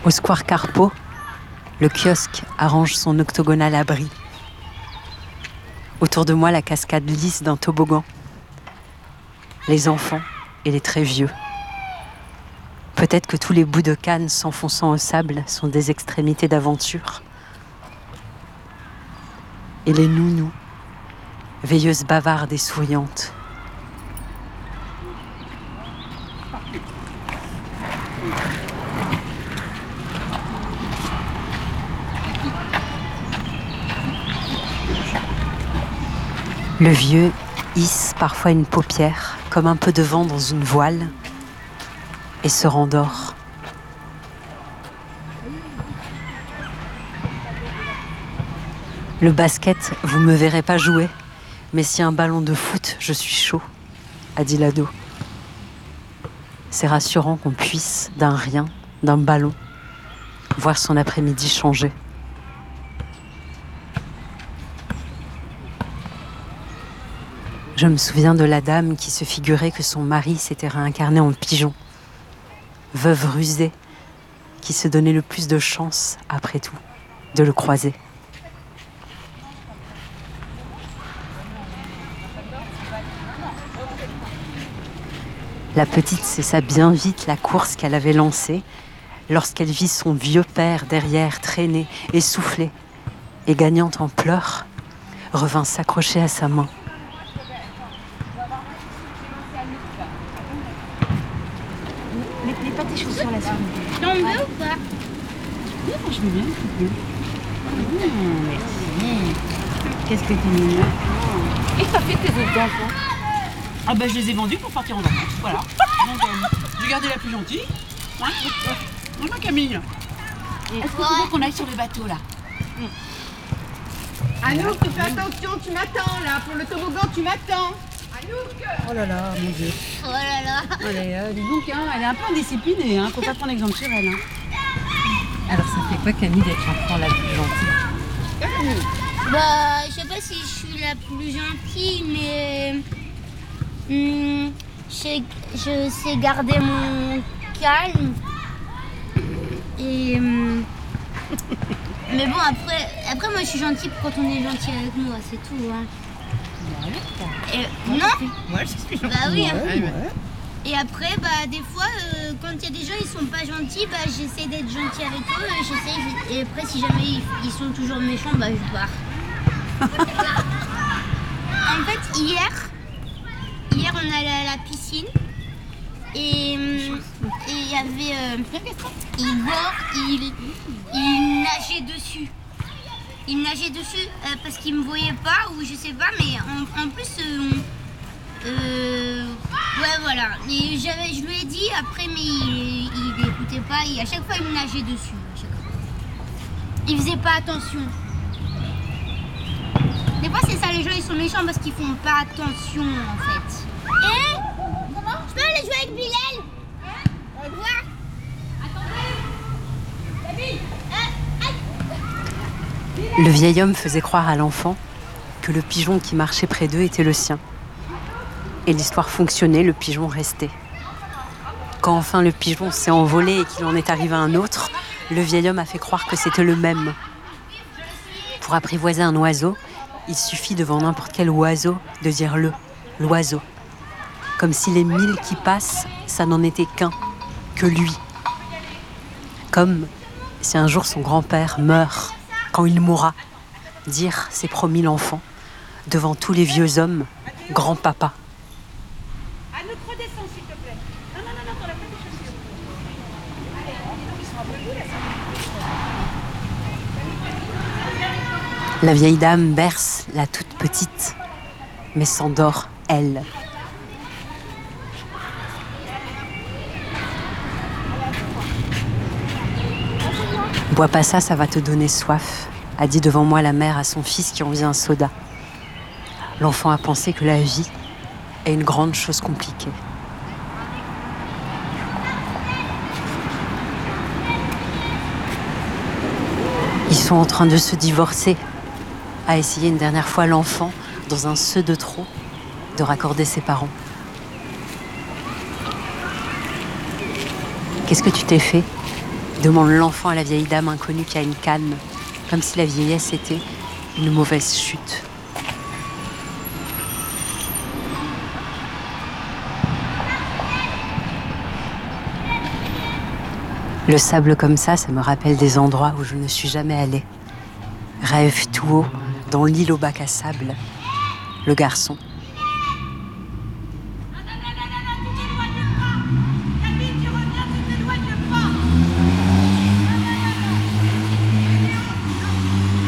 Au square Carpeau, le kiosque arrange son octogonal abri. Autour de moi, la cascade lisse d'un toboggan. Les enfants et les très vieux. Peut-être que tous les bouts de canne s'enfonçant au sable sont des extrémités d'aventure. Et les nounous, veilleuses bavardes et souriantes. Le vieux hisse parfois une paupière, comme un peu de vent dans une voile, et se rendort. Le basket, vous me verrez pas jouer, mais si un ballon de foot, je suis chaud, a dit l'ado. C'est rassurant qu'on puisse, d'un rien, d'un ballon, voir son après-midi changer. Je me souviens de la dame qui se figurait que son mari s'était réincarné en pigeon. Veuve rusée, qui se donnait le plus de chance, après tout, de le croiser. La petite cessa bien vite la course qu'elle avait lancée lorsqu'elle vit son vieux père derrière traîner, essoufflé, et gagnant en pleurs, revint s'accrocher à sa main. Mets pas tes chaussures là, sur T'en veux ou pas? Oui, moi je veux bien. Merci. Qu'est-ce que t'es mignon. Et t'as fait tes autres enfants? Ah bah je les ai vendus pour partir en vacances, voilà. Donc j'ai gardé la plus gentille. Hein, voilà Camille. Est-ce que tu veux qu'on aille sur le bateau là? Anouk, tu fais attention, tu m'attends là. Pour le toboggan, tu m'attends. Anouk! Oh là là, mon Dieu. Oh là là. Allez, dis donc, hein, elle est un peu indisciplinée, hein. Faut pas prendre exemple sur elle. Hein. Alors ça fait quoi, Camille, d'être l'enfant la plus gentille? Bah, je sais pas si je suis la plus gentille, mais je sais garder mon calme. Et mais bon, après moi je suis gentille quand on est gentil avec moi, c'est tout. Hein. Et, non? Moi, je suis gentille. Bah oui. Hein. Ouais. Et après, bah des fois, quand il y a des gens ils sont pas gentils, bah j'essaie d'être gentille avec eux. Et après, si jamais ils sont toujours méchants, bah je pars. En fait, hier on allait à la piscine et il y avait Igor, il nageait dessus. Il nageait dessus parce qu'il me voyait pas ou je sais pas, mais en plus ouais voilà. Et je lui ai dit après, mais il écoutait pas. Et à chaque fois il me nageait dessus. À chaque fois. Il faisait pas attention. Des fois c'est ça, les gens ils sont méchants parce qu'ils font pas attention en fait. Et je peux aller jouer avec Bilal? Voir. Le vieil homme faisait croire à l'enfant que le pigeon qui marchait près d'eux était le sien. Et l'histoire fonctionnait, le pigeon restait. Quand enfin le pigeon s'est envolé et qu'il en est arrivé un autre, le vieil homme a fait croire que c'était le même. Pour apprivoiser un oiseau, il suffit devant n'importe quel oiseau de dire l'oiseau. Comme si les 1000 qui passent, ça n'en était qu'un, que lui. Comme si un jour son grand-père meurt, quand il mourra, dire, c'est promis l'enfant, devant tous les vieux hommes, grand-papa. Anouk, redescends s'il te plaît. Non, t'en as pas tes chaussures. Allez, ils sont un peu doux là. La vieille dame berce la toute petite, mais s'endort, elle. Bois pas ça, ça va te donner soif, a dit devant moi la mère à son fils qui envie un soda. L'enfant a pensé que la vie est une grande chose compliquée. Ils sont en train de se divorcer, a essayé une dernière fois l'enfant, dans un seu de trop, de raccorder ses parents. Qu'est-ce que tu t'es fait ? demande l'enfant à la vieille dame inconnue qui a une canne, comme si la vieillesse était une mauvaise chute. Le sable comme ça me rappelle des endroits où je ne suis jamais allée. Rêve tout haut, dans l'île au bac à sable, le garçon